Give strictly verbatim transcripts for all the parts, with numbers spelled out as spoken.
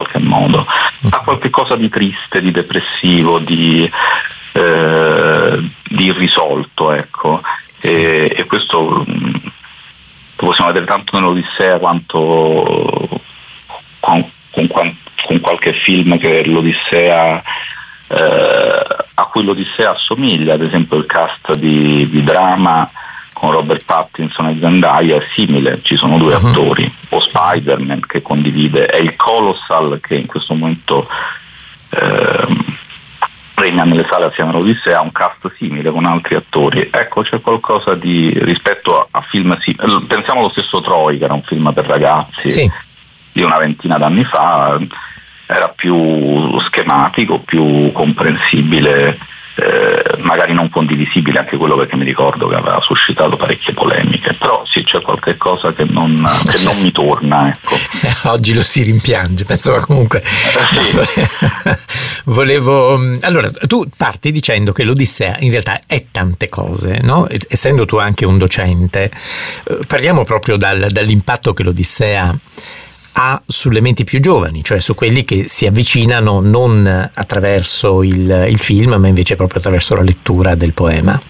qualche modo. Ha qualche cosa di triste, di depressivo, di, eh, di irrisolto, ecco. E, e questo mh, lo possiamo vedere tanto nell'Odissea quanto con, con, con qualche film che l'Odissea eh, a cui l'Odissea assomiglia, ad esempio il cast di, di Drama con Robert Pattinson e Zendaya è simile, ci sono due uh-huh. attori, o Spider-Man che condivide, è il Colossal che in questo momento eh, premia nelle sale assieme all'Odissea, ha un cast simile con altri attori. Ecco, c'è qualcosa di rispetto a, a film simili. Pensiamo allo stesso Troy, che era un film per ragazzi sì. di una ventina d'anni fa, era più schematico, più comprensibile, eh, magari non condivisibile anche quello, perché mi ricordo che aveva suscitato parecchie polemiche, però sì, c'è qualche cosa che non, che non mi torna, ecco. Oggi lo si rimpiange, penso, ma comunque eh, sì. volevo allora, tu parti dicendo che l'Odissea in realtà è tante cose, no? Essendo tu anche un docente, parliamo proprio dal, dall'impatto che l'Odissea ha sulle menti più giovani, cioè su quelli che si avvicinano non attraverso il, il film, ma invece proprio attraverso la lettura del poema.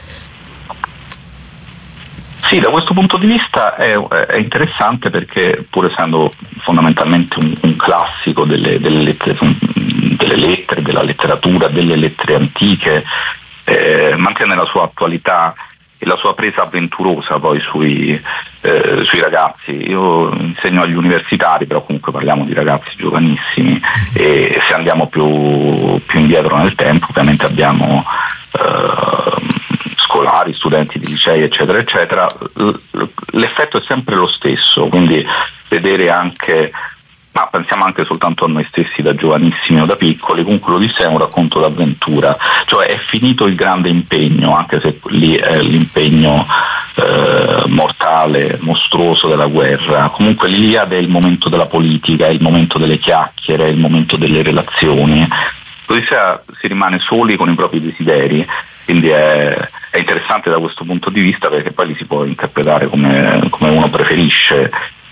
Sì, da questo punto di vista è, è interessante, perché pur essendo fondamentalmente un, un classico delle, delle, lettere, delle lettere, della letteratura, delle lettere antiche, eh, mantiene la sua attualità e la sua presa avventurosa poi sui, eh, sui ragazzi. Io insegno agli universitari, però comunque parliamo di ragazzi giovanissimi, e se andiamo più, più indietro nel tempo ovviamente abbiamo eh, scolari, studenti di licei eccetera eccetera. L'effetto è sempre lo stesso, quindi vedere anche, ma pensiamo anche soltanto a noi stessi da giovanissimi o da piccoli, comunque l'Odissea è un racconto d'avventura, cioè è finito il grande impegno, anche se lì è l'impegno eh, mortale, mostruoso della guerra. Comunque l'Iliade è il momento della politica, è il momento delle chiacchiere, è il momento delle relazioni. L'Odissea si rimane soli con i propri desideri, quindi è, è interessante da questo punto di vista, perché poi li si può interpretare come, come uno preferisce.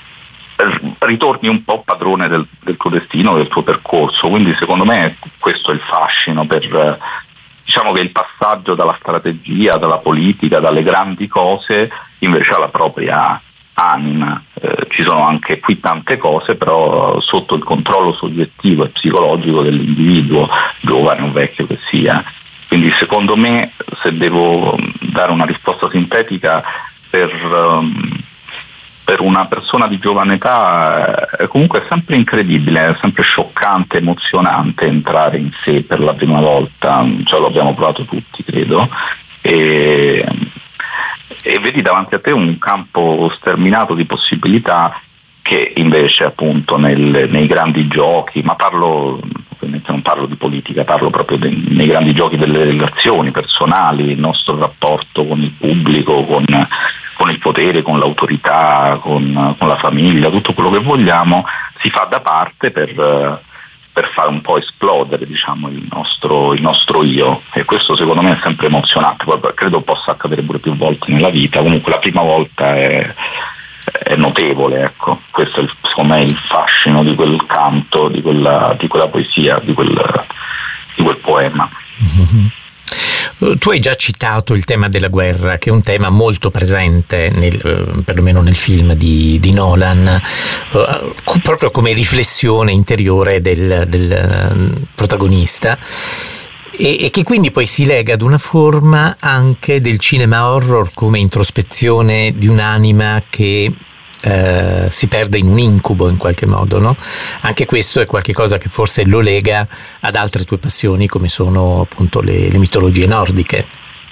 Ritorni un po' padrone del, del tuo destino, del tuo percorso, quindi secondo me questo è il fascino, per diciamo che il passaggio dalla strategia, dalla politica, dalle grandi cose invece alla propria anima. Eh, ci sono anche qui tante cose, però sotto il controllo soggettivo e psicologico dell'individuo, giovane o vecchio che sia. Quindi secondo me, se devo dare una risposta sintetica, per um, per una persona di giovane età è comunque sempre incredibile, è sempre scioccante, emozionante entrare in sé per la prima volta, cioè lo abbiamo provato tutti, credo, e, e vedi davanti a te un campo sterminato di possibilità che invece appunto nel, nei grandi giochi, ma parlo, ovviamente non parlo di politica, parlo proprio de, nei grandi giochi delle relazioni personali, il nostro rapporto con il pubblico, con con il potere, con l'autorità, con, con la famiglia, tutto quello che vogliamo, si fa da parte per, per fare un po' esplodere, diciamo, il nostro, il nostro io, e questo secondo me è sempre emozionante. Poi credo possa accadere pure più volte nella vita, comunque la prima volta è, è notevole, ecco. Questo è il, secondo me il fascino di quel canto, di quella, di quella poesia, di quel, di quel poema. Mm-hmm. Tu hai già citato il tema della guerra, che è un tema molto presente nel, perlomeno nel film di, di Nolan, uh, proprio come riflessione interiore del, del protagonista, e, e che quindi poi si lega ad una forma anche del cinema horror come introspezione di un'anima che Uh, si perde in un incubo in qualche modo, no? Anche questo è qualche cosa che forse lo lega ad altre tue passioni, come sono appunto le, le mitologie nordiche.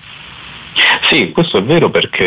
Sì, questo è vero, perché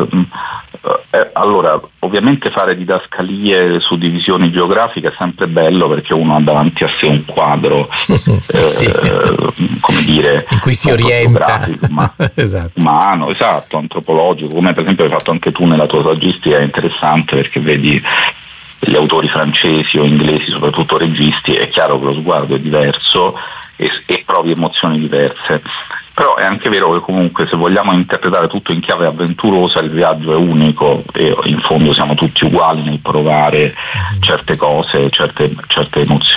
eh, allora ovviamente fare didascalie su divisioni geografiche è sempre bello, perché uno ha davanti a sé un quadro eh, sì. come dire, in cui si orienta, ma, esatto. umano, esatto, antropologico, come per esempio hai fatto anche tu nella tua saggistica. È interessante perché vedi gli autori francesi o inglesi, soprattutto registi, è chiaro che lo sguardo è diverso e, e provi emozioni diverse. Però è anche vero che comunque, se vogliamo interpretare tutto in chiave avventurosa, il viaggio è unico e in fondo siamo tutti uguali nel provare certe cose, certe, certe emozioni.